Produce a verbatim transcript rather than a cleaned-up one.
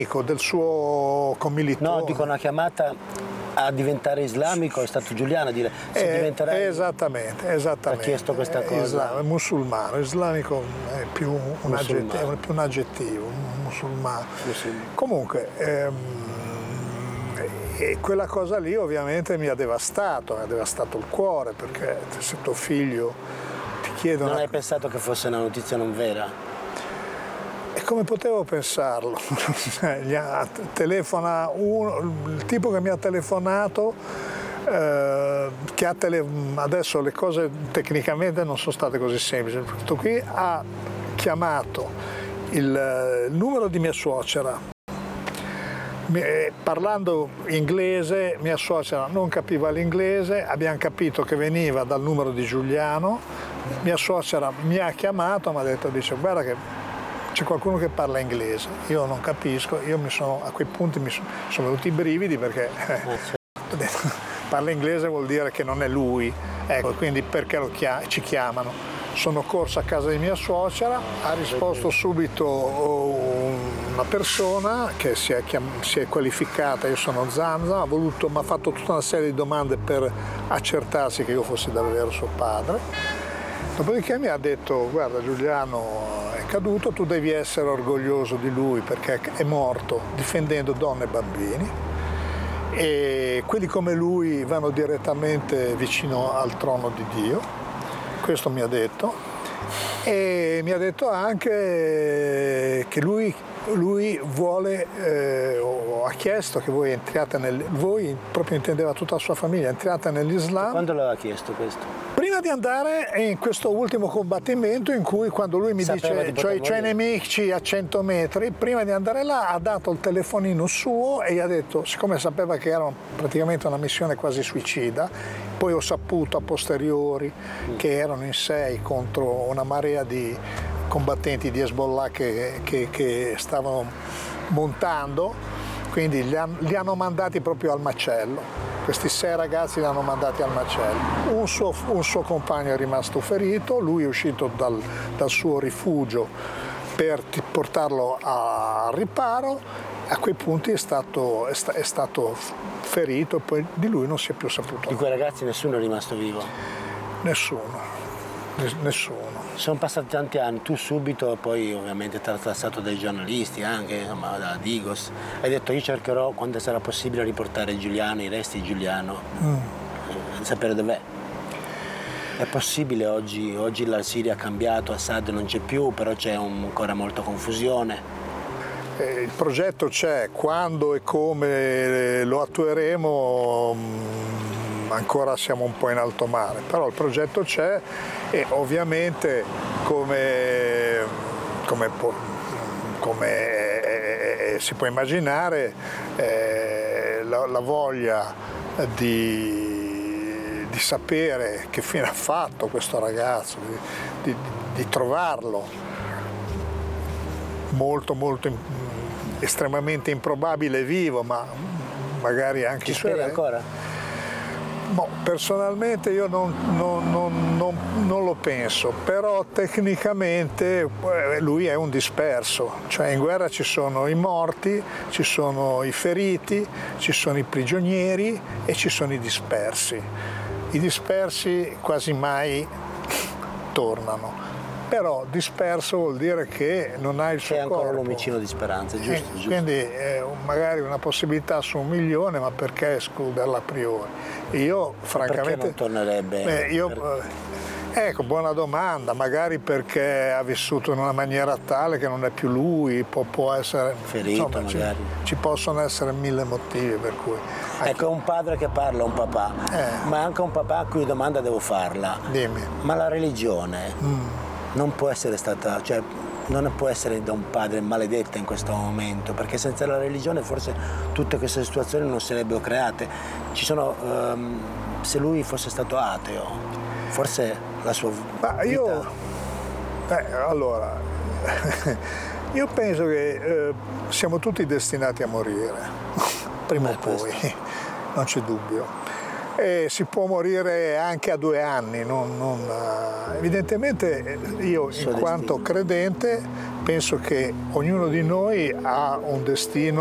del suo commilitone. No, dico una chiamata a diventare islamico, è stato Giuliano a dire se eh, diventerai... Esattamente, esattamente. Ha chiesto questa cosa. Islam, è musulmano, islamico è più un, aggettivo, è più un aggettivo, un musulmano. musulmano. Comunque, ehm, e quella cosa lì ovviamente mi ha devastato, mi ha devastato il cuore, perché se tuo figlio ti chiede Non una... hai pensato che fosse una notizia non vera? E come potevo pensarlo? Gli ha, telefona uno, il tipo che mi ha telefonato, eh, che ha tele, adesso le cose tecnicamente non sono state così semplici, questo qui ha chiamato il, il numero di mia suocera. Parlando inglese, mia suocera non capiva l'inglese, abbiamo capito che veniva dal numero di Giuliano, mia suocera mi ha chiamato, mi ha detto, dice, guarda che c'è qualcuno che parla inglese, io non capisco, io mi sono, a quei punti mi sono, sono venuti i brividi perché eh, parla inglese vuol dire che non è lui, ecco, quindi perché lo chiam- ci chiamano? Sono corso a casa di mia suocera, ha risposto subito una persona che si è, chiam- si è qualificata, io sono Zanza, ha voluto, mi ha fatto tutta una serie di domande per accertarsi che io fossi davvero suo padre. Dopodiché mi ha detto, guarda Giuliano è caduto, tu devi essere orgoglioso di lui perché è morto difendendo donne e bambini e quelli come lui vanno direttamente vicino al trono di Dio. Questo mi ha detto, e mi ha detto anche che lui, lui vuole, eh, o ha chiesto che voi entriate nel, voi proprio intendeva tutta la sua famiglia, entriate nell'Islam. Quando l'aveva chiesto questo? Prima di andare in questo ultimo combattimento in cui quando lui mi Sapeva dice cioè, c'ho i nemici a cento metri, prima di andare là ha dato il telefonino suo e gli ha detto, siccome sapeva che era praticamente una missione quasi suicida, poi ho saputo a posteriori mm. che erano in sei contro una marea di combattenti di Hezbollah che, che, che stavano montando, quindi li, han, li hanno mandati proprio al macello. Questi sei ragazzi li hanno mandati al macello. Un suo, un suo compagno è rimasto ferito, lui è uscito dal, dal suo rifugio per portarlo al riparo, a quei punti è stato, è, sta, è stato ferito e poi di lui non si è più saputo. Di quei ragazzi nessuno è rimasto vivo? Nessuno, nessuno. Sono passati tanti anni, tu subito, poi ovviamente trattato dai giornalisti anche, insomma, da Digos, hai detto io cercherò quando sarà possibile riportare Giuliano, i resti di Giuliano, mm. eh, sapere dov'è. È possibile oggi, oggi la Siria ha cambiato, Assad non c'è più, però c'è un, ancora molta confusione. Eh, il progetto c'è, quando e come lo attueremo ancora siamo un po' in alto mare, però il progetto c'è e ovviamente come, come, come eh, si può immaginare eh, la, la voglia di, di sapere che fine ha fatto questo ragazzo, di, di, di trovarlo molto molto estremamente improbabile vivo, ma magari anche ci speri ancora? No, personalmente io non, non, non, non, non lo penso, però tecnicamente lui è un disperso, cioè in guerra ci sono i morti, ci sono i feriti, ci sono i prigionieri e ci sono i dispersi. I dispersi quasi mai tornano. Però disperso vuol dire che non hai il suo corpo. C'è ancora corpo. l'omicino di speranza, giusto? Eh, giusto. Quindi eh, magari una possibilità su un milione, ma perché escluderla a priori? Io francamente... Perché non tornerebbe? Eh, io, per... eh, ecco, buona domanda, magari perché ha vissuto in una maniera tale che non è più lui, può, può essere... Ferito insomma, magari. Ci, ci possono essere mille motivi per cui... Ecco, un padre che parla, un papà, eh. ma anche un papà a cui domanda devo farla. Dimmi. Ma la religione... Mm. non può essere stata, cioè non può essere da un padre maledetta in questo momento, perché senza la religione forse tutte queste situazioni non sarebbero create. Ci sono, um, se lui fosse stato ateo, forse la sua Ma vita... io, eh, allora, io penso che eh, siamo tutti destinati a morire, prima o poi, non c'è dubbio. E si può morire anche a due anni, non, non, evidentemente io in quanto credente penso che ognuno di noi ha un destino